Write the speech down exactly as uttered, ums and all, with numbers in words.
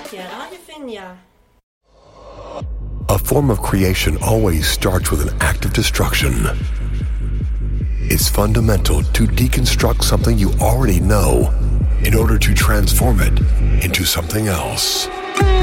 till Radio Finja. A form of creation always starts with an act of destruction. It's fundamental to deconstruct something you already know in order to transform it into something else.